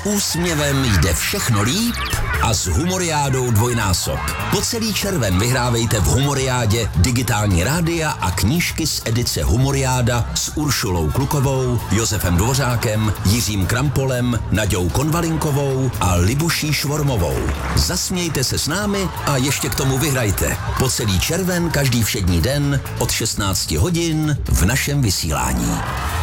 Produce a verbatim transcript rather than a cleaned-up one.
úsměvem jde všechno líp a s Humoriádou dvojnásob. Po celý červen vyhrávejte v Humoriádě digitální rádia a knížky z edice Humoriáda s Uršulou Klukovou, Josefem Dvořákem, Jiřím Krampolem, Naďou Konvalinkovou a Libuší Švormovou. Zasmějte se s námi a ještě k tomu vyhrajte. Po celý červen každý všední den od šestnácti hodin v našem vysílání.